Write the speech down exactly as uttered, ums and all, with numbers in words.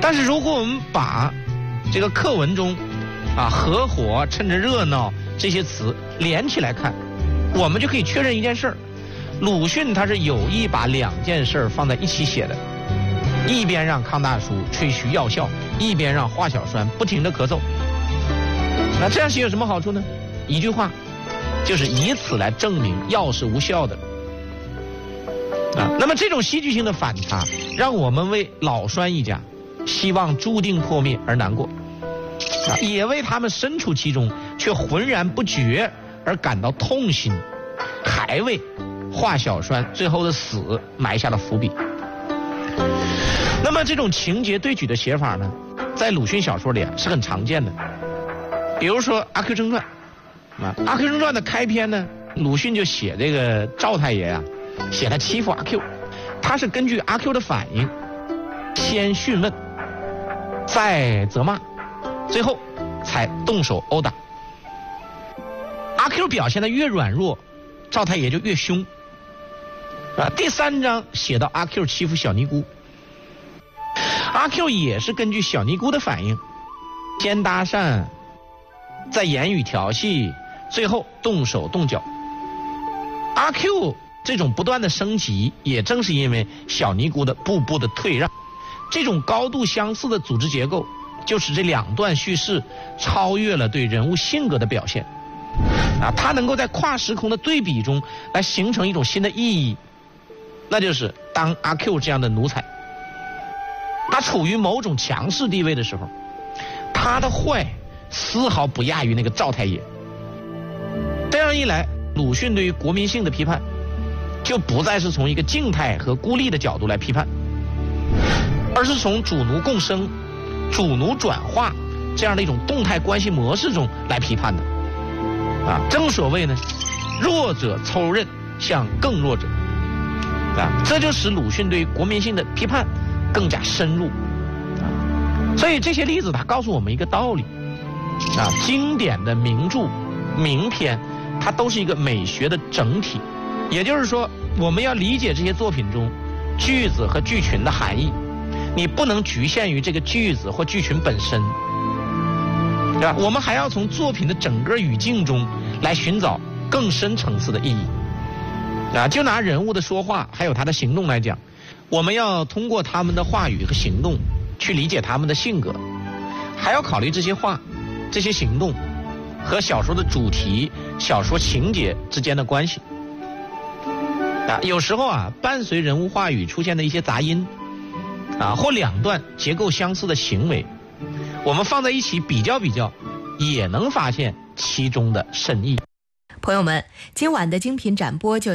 但是如果我们把这个课文中啊合伙、趁着热闹这些词连起来看，我们就可以确认一件事儿：鲁迅他是有意把两件事放在一起写的，一边让康大叔吹嘘药效，一边让华小栓不停地咳嗽。那这样写有什么好处呢？一句话，就是以此来证明药是无效的啊。那么这种戏剧性的反差，让我们为老栓一家希望注定破灭而难过，啊，也为他们身处其中却浑然不觉而感到痛心，还为华小栓最后的死埋下了伏笔。那么这种情节对举的写法呢，在鲁迅小说里啊是很常见的。比如说《阿 Q 正传》啊，《阿 Q 正传》的开篇呢，鲁迅就写这个赵太爷啊，写他欺负阿 Q， 他是根据阿 Q 的反应，先讯问，再责骂，最后才动手殴打。阿 Q 表现得越软弱，赵太爷就越凶。啊，第三章写到阿 Q 欺负小尼姑，阿 Q 也是根据小尼姑的反应，先搭讪，再言语调戏，最后动手动脚。阿 Q 这种不断的升级，也正是因为小尼姑的步步的退让。这种高度相似的组织结构，就使这两段叙事超越了对人物性格的表现。啊，它能够在跨时空的对比中来形成一种新的意义，那就是当阿 Q 这样的奴才，他处于某种强势地位的时候，他的坏丝毫不亚于那个赵太爷。这样一来，鲁迅对于国民性的批判就不再是从一个静态和孤立的角度来批判，而是从主奴共生、主奴转化这样的一种动态关系模式中来批判的。啊，正所谓呢，弱者抽刃向更弱者。啊，这就使鲁迅对于国民性的批判更加深入。啊，所以这些例子它告诉我们一个道理。啊，经典的名著、名篇，它都是一个美学的整体。也就是说，我们要理解这些作品中句子和句群的含义，你不能局限于这个句子或句群本身，对吧？我们还要从作品的整个语境中来寻找更深层次的意义。啊，就拿人物的说话还有他的行动来讲，我们要通过他们的话语和行动去理解他们的性格，还要考虑这些话、这些行动和小说的主题、小说情节之间的关系。啊，有时候啊，伴随人物话语出现的一些杂音，啊，或两段结构相似的行为，我们放在一起比较比较，也能发现其中的深意。 朋友们，今晚的精品展播就